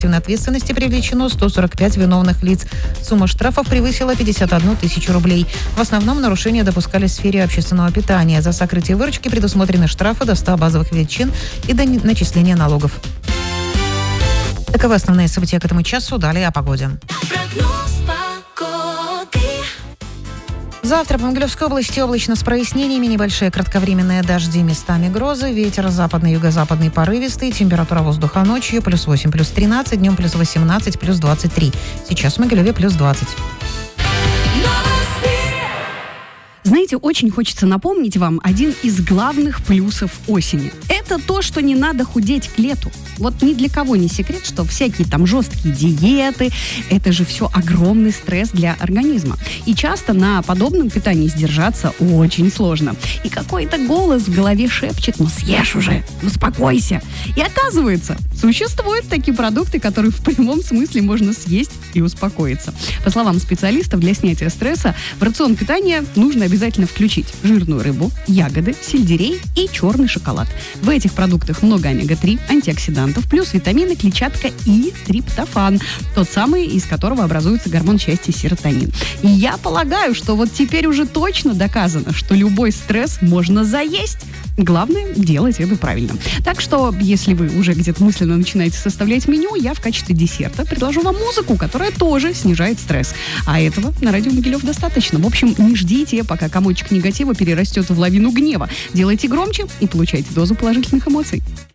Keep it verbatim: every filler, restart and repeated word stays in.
ответственности привлечено сто сорок пять виновных лиц. Сумма штрафов превысила пятьдесят одну тысячу рублей. В основном нарушения допускались в сфере общественного питания. За сокрытие выручки предусмотрены штрафы до ста базовых величин и до начисления налогов. Таковы основные события к этому часу. Далее о погоде. Завтра по Могилевской области облачно с прояснениями, небольшие кратковременные дожди, местами грозы, ветер западный, юго-западный порывистый, температура воздуха ночью плюс восемь, плюс тринадцать, днем плюс восемнадцать, плюс двадцать три. Сейчас в Могилеве плюс двадцать. Знаете, очень хочется напомнить вам один из главных плюсов осени. Это то, что не надо худеть к лету. Вот ни для кого не секрет, что всякие там жесткие диеты, это же все огромный стресс для организма. И часто на подобном питании сдержаться очень сложно. И какой-то голос в голове шепчет: ну съешь уже, успокойся. И оказывается, существуют такие продукты, которые в прямом смысле можно съесть и успокоиться. По словам специалистов, для снятия стресса в рацион питания нужно обязательно включить жирную рыбу, ягоды, сельдерей и черный шоколад. В этих продуктах много омега три, антиоксидантов, плюс витамины, клетчатка и триптофан, тот самый, из которого образуется гормон счастья серотонин. И я полагаю, что вот теперь уже точно доказано, что любой стресс можно заесть. Главное, делать это правильно. Так что, если вы уже где-то мысленно начинаете составлять меню, я в качестве десерта предложу вам музыку, которая тоже снижает стресс. А этого на радио Могилев достаточно. В общем, не ждите, пока комочек негатива перерастет в лавину гнева. Делайте громче и получайте дозу положительных эмоций.